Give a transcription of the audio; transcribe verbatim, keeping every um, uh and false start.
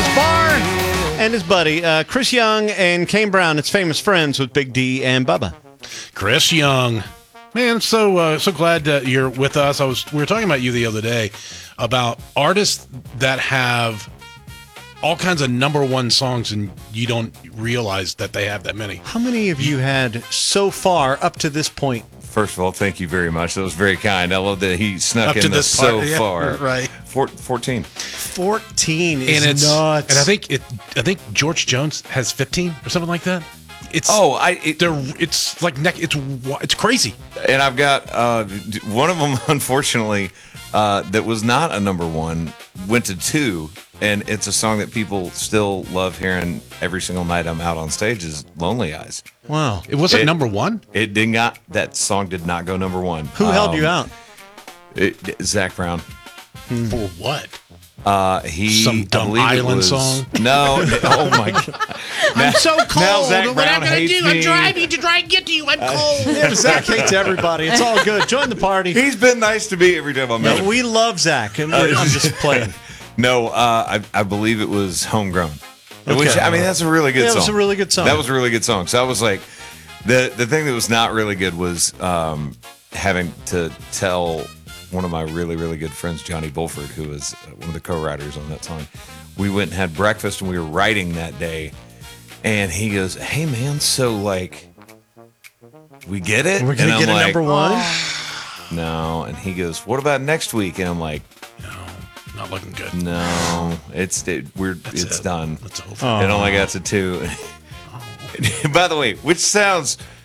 Nicholas Barr and his buddy, uh, Chris Young and Kane Brown. It's Famous Friends with Big D and Bubba. Chris Young. Man, so uh, so glad that you're with us. I was we were talking about you the other day about artists that have all kinds of number one songs and you don't realize that they have that many. How many have you had so far up to this point? First of all, thank you very much. That was very kind. I love that he snuck Up in to the this so part, yeah, far. right. Four, fourteen. fourteen is And it's nuts. and I think it I think George Jones has fifteen or something like that. It's Oh, I it, they're it's like neck it's wa- it's crazy. and I've got uh, d- one of them. Unfortunately, uh, that was not a number one. Went to two, and it's a song that people still love hearing every single night I'm out on stage. Is "Lonely Eyes." Wow. It wasn't It- number one. It did not. That song did not go number one. Who held you Um, out? It, Zach Brown. For what? Uh, he Some I dumb believe it island was- song? No. Oh my god. I'm so now cold. Zach What Brown I'm gonna hates do? I'm me. driving to try and get to you. I'm cold. Yeah, Zach hates everybody. It's all good. Join the party. He's been nice to me every time I met No, him. we love Zach, and we're, I'm just playing. No, uh, I, I believe it was Homegrown. Which, Okay. I mean, that's a really good Yeah, it song. was a really good song. That was a really good song. So I was like, the the thing that was not really good was um, having to tell one of my really, really good friends, Johnny Bulford, who was one of the co-writers on that song. We went and had breakfast, and we were writing that day. And he goes, "Hey, man, so, like, we get it?" We're gonna And get I'm a like, number one. No. And he goes, "What about next week?" And I'm like, Not looking good. no, it's it, we're it's it. done. That's over. It only got to two. By the way, which sounds